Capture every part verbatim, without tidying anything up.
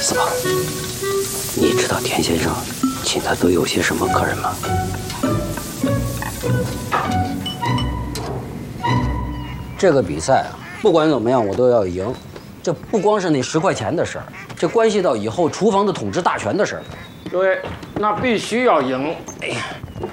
思吧。你知道田先生请他都有些什么客人吗？这个比赛啊，不管怎么样我都要赢。这不光是那十块钱的事儿，这关系到以后厨房的统治大权的事儿。 对，那必须要赢。哎呀。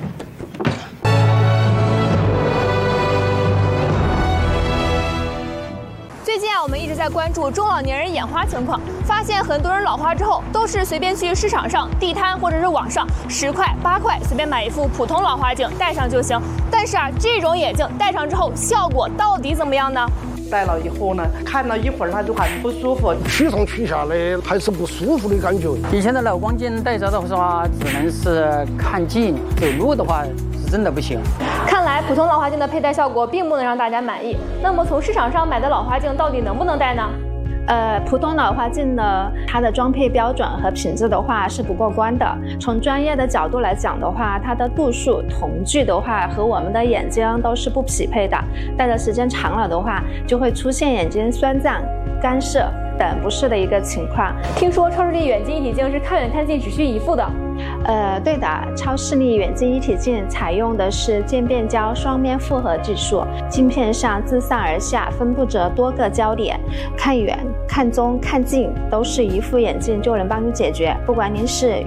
最近啊，我们一直在关注中老年人眼花情况，发现很多人老花之后都是随便去市场上、地摊或者是网上十块、八块随便买一副普通老花镜戴上就行。但是啊，这种眼镜戴上之后效果到底怎么样呢？ 戴了以后呢，看了一会儿它就很不舒服， 取上取下来还是不舒服的感觉。 以前的老光镜戴着的话，只能是看近，走路的话是真的不行。 看来普通老花镜的佩戴效果并不能让大家满意。那么从市场上买的老花镜到底能不能戴呢？ 呃，普通老花镜呢，它的装配标准和品质的话是不过关的。从专业的角度来讲的话，它的度数、瞳距的话和我们的眼睛都是不匹配的。戴的时间长了的话，就会出现眼睛酸胀、干涩等不适的一个情况。 听说超视力远近一体镜是看远看近只需一副的。 呃，对的，超视力远近一体镜采用的是渐变焦双面复合技术，镜片上自上而下分布着多个焦点，看远、看中、看近都是一副眼镜就能帮你解决。不管您是